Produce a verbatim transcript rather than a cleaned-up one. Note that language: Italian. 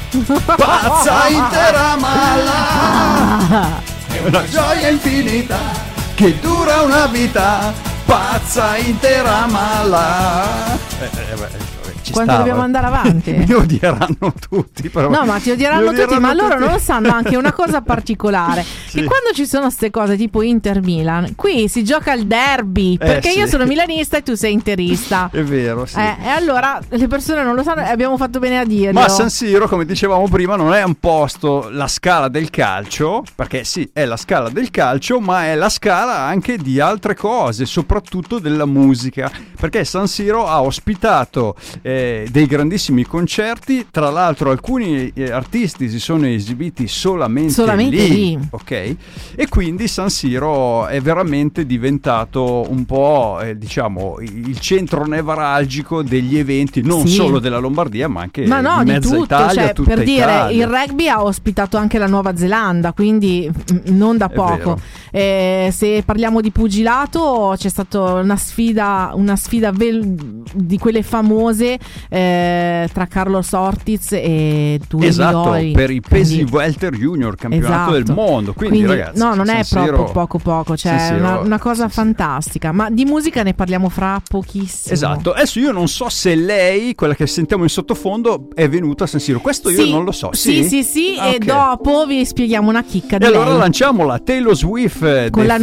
pazza intera mala, è una gioia infinita che dura una vita, pazza intera mala. Eh, eh, beh. Quando stava. dobbiamo andare avanti? Mi odieranno tutti, però. No, ma ti odieranno, mi odieranno tutti, ma tutti. loro non lo sanno anche una cosa particolare. Sì. Che quando ci sono queste cose tipo Inter-Milan, qui si gioca il derby, Eh, perché sì. io sono milanista e tu sei interista. È vero, sì. Eh, e allora le persone non lo sanno e abbiamo fatto bene a dirlo. Ma San Siro, come dicevamo prima, non è un posto la scala del calcio, perché sì, è la scala del calcio, ma è la scala anche di altre cose, soprattutto della musica, perché San Siro ha ospitato eh, dei grandissimi concerti, tra l'altro alcuni eh, artisti si sono esibiti solamente, Solamente lì, lì. ok? E quindi San Siro è veramente diventato un po' eh, diciamo il centro nevralgico degli eventi, non Sì. solo della Lombardia, ma anche Ma no, di di mezza tutto, Italia, cioè, tutta per dire, Italia. il rugby ha ospitato anche la Nuova Zelanda, quindi mm, non da È poco. vero. Eh, se parliamo di pugilato, c'è stata una sfida, una sfida vel- di quelle famose eh, tra Carlos Ortiz e Due Esatto, Ligori. per i pesi Quindi- welter junior, campionato Esatto. del mondo. Quindi, ragazzi, no, non è San Siro- proprio poco poco, cioè San è Siro- una, una cosa sì, sì. fantastica. Ma di musica ne parliamo fra pochissimo. Esatto, adesso io non so se lei, quella che sentiamo in sottofondo, è venuta a San Siro. Questo io Sì, non lo so. Sì, sì, sì, Ah, e ok. dopo vi spieghiamo una chicca di E allora lei. lanciamola, Taylor Swift Con The la